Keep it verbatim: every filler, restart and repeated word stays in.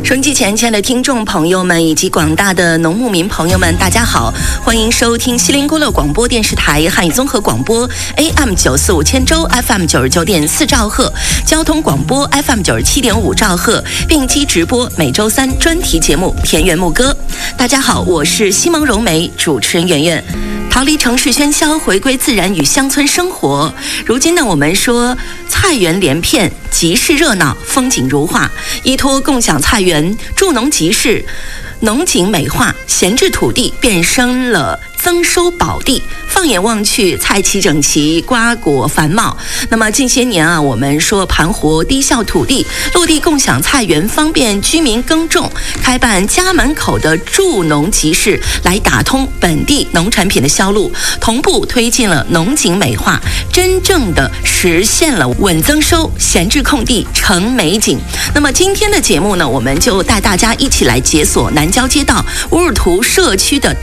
收音机前亲爱的听众朋友们以及广大的农牧民朋友们，大家好，欢迎收听西林孤陋广播电视台汉语综合广播 A M 九四五千州 F M 九十九点四兆赫，交通广播 F M 九十七点五兆赫，并机直播每周三专题节目《田园牧歌》。大家好，我是西蒙柔梅，主持人圆圆。逃离城市喧嚣，回归自然与乡村生活。如今呢，我们说菜园连片，集市热闹，风景如画。依托共享菜园，助农集市，农景美化，闲置土地变成了增收宝地。放眼望去，菜畦整齐，瓜果繁茂。那么近些年啊，我们说盘活低效土地，落地共享菜园，方便居民耕种，开办家门口的助农集市，来打通本地农产品的销路，同步推进了农景美化，真正的实现了稳增收，闲置空地成美景。那么今天的节目呢，我们就带大家一起来解锁南郊街道乌尔图社区的